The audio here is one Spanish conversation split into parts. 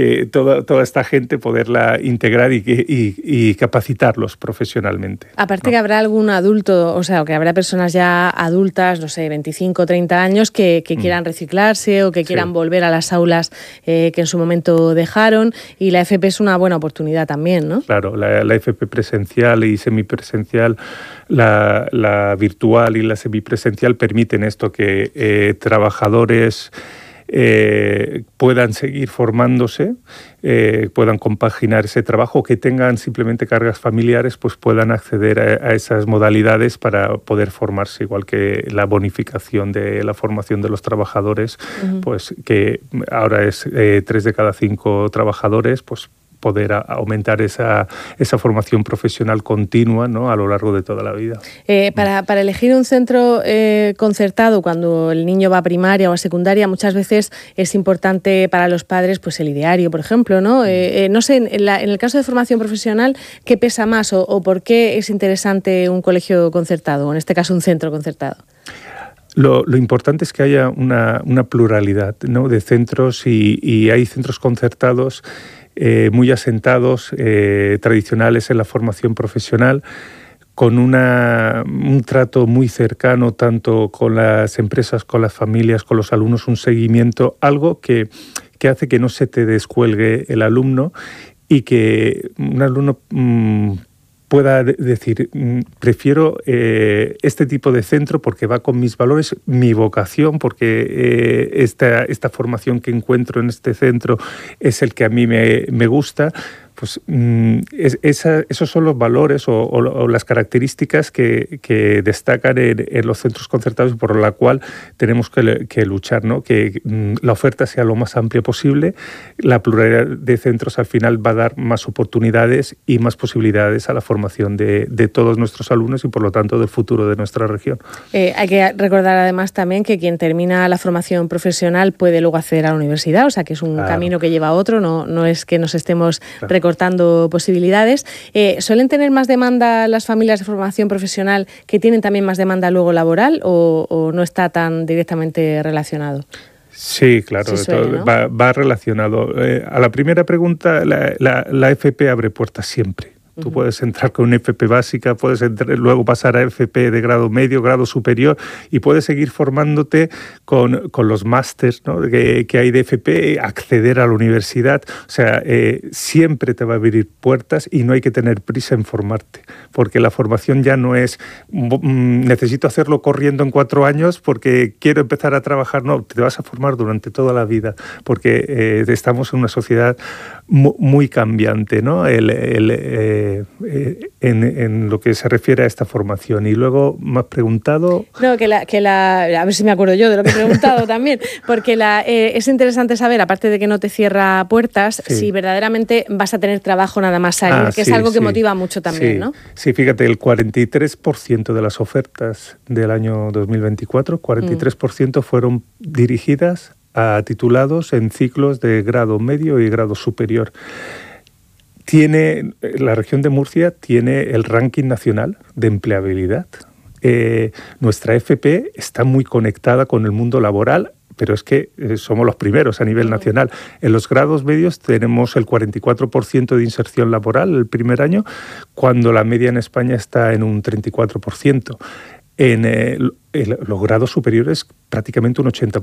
que toda esta gente poderla integrar y capacitarlos profesionalmente. Aparte, ¿no? Que habrá algún adulto, o sea, que habrá personas ya adultas, no sé, 25 o 30 años, que quieran reciclarse o que quieran volver a las aulas que en su momento dejaron, y la FP es una buena oportunidad también, ¿no? Claro, la FP presencial y semipresencial, la virtual y la semipresencial permiten esto, que trabajadores puedan seguir formándose, puedan compaginar ese trabajo, que tengan simplemente cargas familiares, pues puedan acceder a esas modalidades para poder formarse, igual que la bonificación de la formación de los trabajadores, pues que ahora es 3 de cada 5 trabajadores, pues poder aumentar esa formación profesional continua, ¿no?, a lo largo de toda la vida. Para elegir un centro concertado cuando el niño va a primaria o a secundaria, muchas veces es importante para los padres pues el ideario, por ejemplo, ¿no? No sé, en el caso de formación profesional, ¿qué pesa más o por qué es interesante un colegio concertado, o en este caso un centro concertado? Lo importante es que haya una pluralidad, ¿no?, de centros, y hay centros concertados muy asentados, tradicionales en la formación profesional, con un trato muy cercano tanto con las empresas, con las familias, con los alumnos, un seguimiento, algo que hace que no se te descuelgue el alumno, y que un alumno pueda decir, prefiero este tipo de centro porque va con mis valores, mi vocación, porque esta formación que encuentro en este centro es el que a mí me gusta. Pues esos son los valores o las características que destacan en los centros concertados, y por la cual tenemos que luchar, ¿no? Que la oferta sea lo más amplia posible. La pluralidad de centros al final va a dar más oportunidades y más posibilidades a la formación de todos nuestros alumnos, y por lo tanto del futuro de nuestra región. Hay que recordar además también que quien termina la formación profesional puede luego acceder a la universidad, o sea que es un camino que lleva a otro, no es que nos estemos recortando posibilidades. ¿Suelen tener más demanda las familias de formación profesional, que tienen también más demanda luego laboral, o no está tan directamente relacionado? Sí, claro, Sí suele, ¿no? va relacionado. A la primera pregunta, la FP abre puertas siempre. Tú puedes entrar con una FP básica, puedes luego pasar a FP de grado medio, grado superior, y puedes seguir formándote con los másters, ¿no?, que hay de FP, acceder a la universidad. O sea, siempre te va a abrir puertas, y no hay que tener prisa en formarte, porque la formación ya no es necesito hacerlo corriendo en 4 años porque quiero empezar a trabajar. No, te vas a formar durante toda la vida, porque estamos en una sociedad muy cambiante, ¿no?, en lo que se refiere a esta formación. Y luego me has preguntado... No, a ver si me acuerdo yo de lo que he preguntado también, porque es interesante saber, aparte de que no te cierra puertas, si verdaderamente vas a tener trabajo nada más salir, que es algo que motiva mucho también, ¿no? Sí, fíjate, el 43% de las ofertas del año 2024, 43% fueron dirigidas a titulados en ciclos de grado medio y grado superior. La región de Murcia tiene el ranking nacional de empleabilidad. Nuestra FP está muy conectada con el mundo laboral, pero es que somos los primeros a nivel nacional. En los grados medios tenemos el 44% de inserción laboral el primer año, cuando la media en España está en un 34%. En los grados superiores prácticamente un 80%,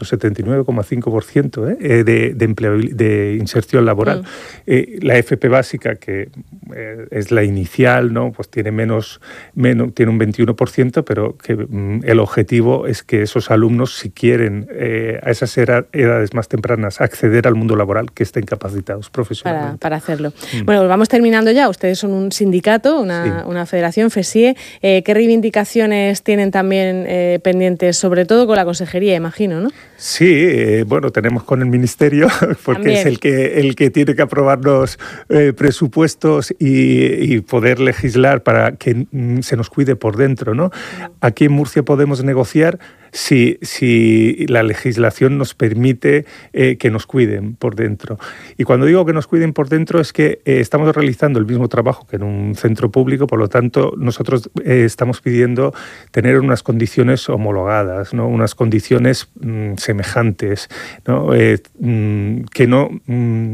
79,5% de inserción laboral. La FP básica, que es la inicial, ¿no?, pues tiene tiene un 21%, pero que el objetivo es que esos alumnos, si quieren a esas edades más tempranas acceder al mundo laboral, que estén capacitados profesionalmente. Para hacerlo. Bueno, pues vamos terminando ya. Ustedes son un sindicato, una federación, FESIE. ¿Qué reivindicaciones tienen también pendientes, sobre todo con la consejería, imagino, ¿no? Sí, bueno, tenemos con el Ministerio, porque también es el que tiene que aprobar los presupuestos y poder legislar para que se nos cuide por dentro, ¿no? Aquí en Murcia podemos negociar si la legislación nos permite que nos cuiden por dentro. Y cuando digo que nos cuiden por dentro es que estamos realizando el mismo trabajo que en un centro público, por lo tanto nosotros estamos pidiendo tener unas condiciones homologadas, ¿no?, unas condiciones semejantes, ¿no?, que no